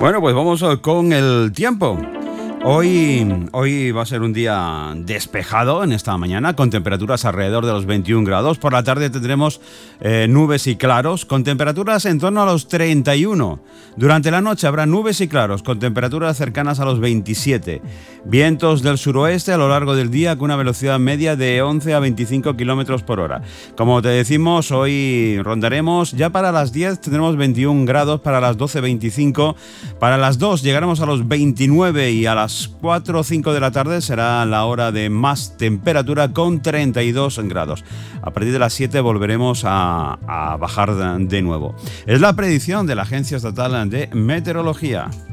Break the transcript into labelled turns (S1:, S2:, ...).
S1: Bueno, pues vamos con el tiempo. Hoy va a ser un día despejado en esta mañana, con temperaturas alrededor de los 21 grados. Por la tarde tendremos nubes y claros, con temperaturas en torno a los 31. Durante la noche habrá nubes y claros, con temperaturas cercanas a los 27. Vientos del suroeste a lo largo del día, con una velocidad media de 11 a 25 kilómetros por hora. Como te decimos, hoy rondaremos, ya para las 10 tendremos 21 grados, para las 12 25, para las 2 llegaremos a los 29 y a las 4 o 5 de la tarde será la hora de más temperatura con 32 grados. A partir de las 7 volveremos a bajar de nuevo. Es la predicción de la Agencia Estatal de Meteorología.